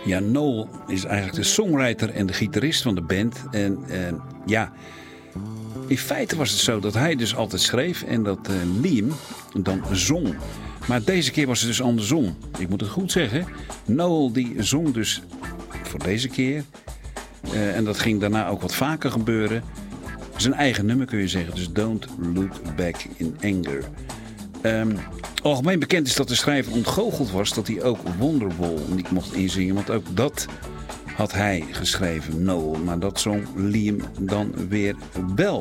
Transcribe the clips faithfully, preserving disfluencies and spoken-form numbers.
Ja, Noel is eigenlijk de songwriter en de gitarist van de band. En uh, ja, in feite was het zo dat hij dus altijd schreef en dat uh, Liam dan zong. Maar deze keer was het dus andersom. Ik moet het goed zeggen. Noel die zong dus voor deze keer. Uh, en dat ging daarna ook wat vaker gebeuren. Zijn eigen nummer kun je zeggen. Dus Don't Look Back in Anger. Um, algemeen bekend is dat de schrijver ontgoocheld was dat hij ook Wonderwall niet mocht inzingen. Want ook dat had hij geschreven, Noel. Maar dat zong Liam dan weer wel.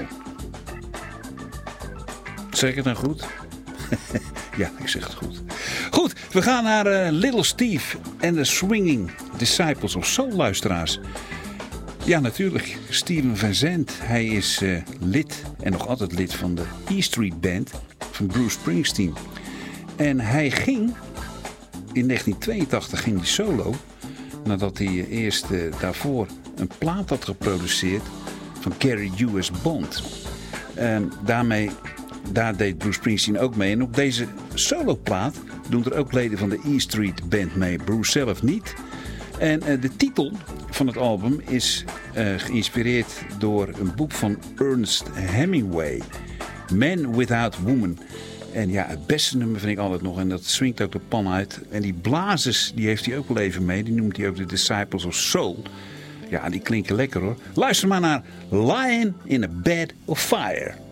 Zeg ik het nou goed? Ja, ik zeg het goed. Goed, we gaan naar uh, Little Steve en de Swinging Disciples of Soul luisteraars. Ja, natuurlijk. Steven Van Zandt. Hij is uh, lid en nog altijd lid van de E Street Band van Bruce Springsteen. En hij ging in negentien tweeëntachtig ging hij solo. Nadat hij eerst uh, daarvoor een plaat had geproduceerd van Carrie U S Bond. En daarmee, daar deed Bruce Springsteen ook mee. En op deze soloplaat doen er ook leden van de E Street Band mee. Bruce zelf niet. En uh, de titel van het album is uh, geïnspireerd door een boek van Ernest Hemingway. Man Without Woman. En ja, het beste nummer vind ik altijd nog. En dat swingt ook de pan uit. En die blazers, die heeft hij ook wel even mee. Die noemt hij ook de Disciples of Soul. Ja, die klinken lekker hoor. Luister maar naar Lying in a Bed of Fire.